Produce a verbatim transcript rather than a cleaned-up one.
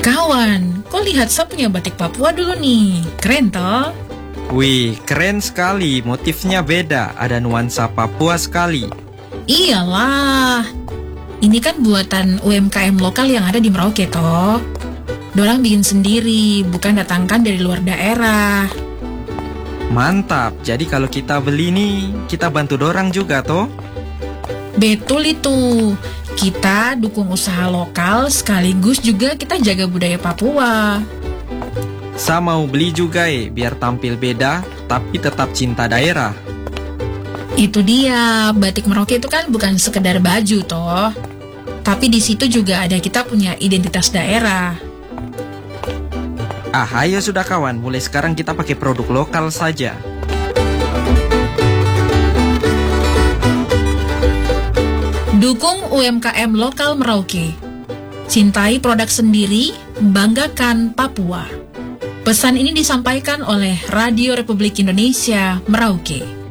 Kawan, kau lihat saya punya batik Papua dulu nih. Keren toh? Wih, keren sekali. Motifnya beda, ada nuansa Papua sekali. Iyalah, ini kan buatan U M K M lokal yang ada di Merauke toh. Dorang bikin sendiri, bukan datangkan dari luar daerah. Mantap, jadi kalau kita beli nih, kita bantu dorang juga toh? Betul itu, kita dukung usaha lokal sekaligus juga kita jaga budaya Papua. Saya mau beli juga eh, biar tampil beda, tapi tetap cinta daerah. Itu dia, batik Merauke itu kan bukan sekedar baju toh. Tapi di situ juga ada kita punya identitas daerah. Ah, ayo sudah kawan, mulai sekarang kita pakai produk lokal saja. Dukung U M K M lokal Merauke. Cintai produk sendiri, banggakan Papua. Pesan ini disampaikan oleh Radio Republik Indonesia Merauke.